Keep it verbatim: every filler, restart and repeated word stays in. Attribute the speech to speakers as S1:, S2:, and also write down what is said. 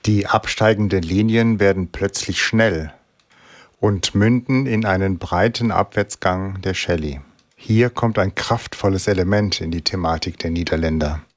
S1: Die absteigenden Linien werden plötzlich schnell und münden in einen breiten Abwärtsgang der Shelley. Hier kommt ein kraftvolles Element in die Thematik der Niederländer.